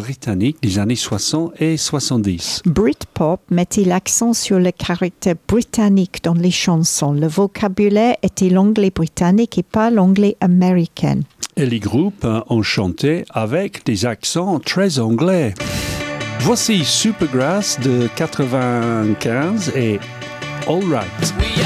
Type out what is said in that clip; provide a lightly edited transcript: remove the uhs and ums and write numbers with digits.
britannique des années 60 et 70. Britpop mettait l'accent sur le caractère britannique dans les chansons. Le vocabulaire était l'anglais britannique et pas l'anglais américain. Et les groupes ont chanté avec des accents très anglais. Voici Supergrass de 95 et All Right.